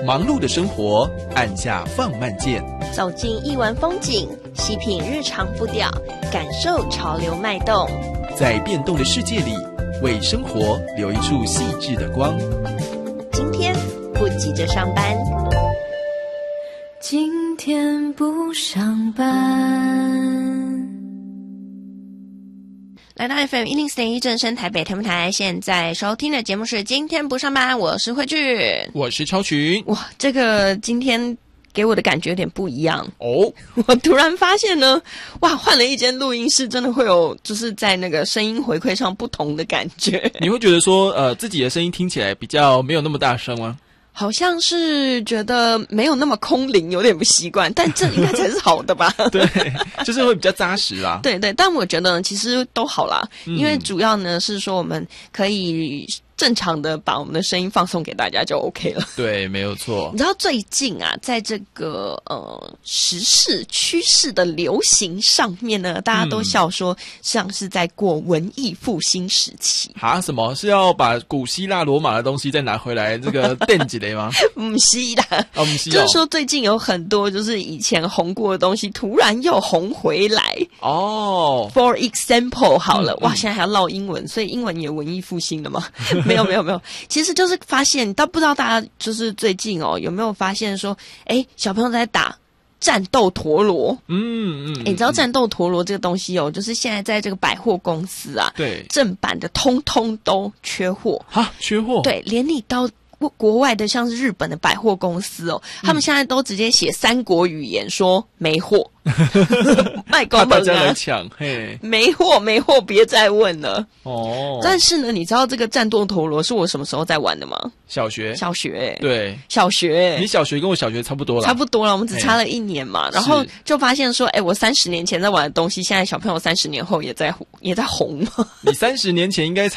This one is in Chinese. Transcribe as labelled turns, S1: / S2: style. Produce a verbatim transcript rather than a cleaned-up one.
S1: 忙碌的生活，按下放慢键，
S2: 走进艺文风景，细品日常步调，感受潮流脉动。
S1: 在变动的世界里，为生活留一处细致的光。
S2: 今天不急着上班，
S3: 今天不上班。
S2: 来到 F M 一零四点一正声台北天文台，现在收听的节目是今天不上班，我是慧聚，
S1: 我是超群。
S2: 哇，这个今天给我的感觉有点不一样
S1: 哦。
S2: 我突然发现呢，哇，换了一间录音室，真的会有就是在那个声音回馈上不同的感觉。
S1: 你会觉得说，呃，自己的声音听起来比较没有那么大声吗？
S2: 好像是觉得没有那么空灵，有点不习惯，但这应该才是好的吧？
S1: 对，就是会比较扎实啦。
S2: 对对，但我觉得其实都好啦，
S1: 嗯、
S2: 因为主要呢是说我们可以正常的把我们的声音放送给大家就 OK 了。
S1: 对，没有错。
S2: 你知道最近啊，在这个呃时事趋势的流行上面呢，大家都笑说像是在过文艺复兴时期。
S1: 哈、嗯？什么是要把古希腊罗马的东西再拿回来这个奠几类吗？
S2: 不是啦，
S1: 哦，不是哦，
S2: 就是说最近有很多就是以前红过的东西，突然又红回来。
S1: 哦
S2: ，For example， 好了，
S1: 嗯、
S2: 哇，现在还要唠英文，所以英文也文艺复兴了吗？没有没有没有，其实就是发现，但不知道大家就是最近哦有没有发现说，哎，小朋友在打战斗陀螺。
S1: 嗯嗯，
S2: 你知道战斗陀螺这个东西哦，就是现在在这个百货公司啊，
S1: 对，
S2: 正版的通通都缺货。
S1: 哈，缺货？
S2: 对，连你到国外的像是日本的百货公司哦，嗯、他们现在都直接写三国语言说没货。卖公门啊！
S1: 大家来抢，嘿，
S2: 没货没货，别再问了。
S1: 哦，
S2: 但是呢，你知道这个战斗陀螺是我什么时候在玩的吗？
S1: 小学，
S2: 小学，
S1: 对，
S2: 小学。
S1: 你小学跟我小学差不多了，
S2: 差不多了，我们只差了一年嘛。然后就发现说，哎，我三十年前在玩的东西，现在小朋友三十年后也在也在红。
S1: 你三十年前应该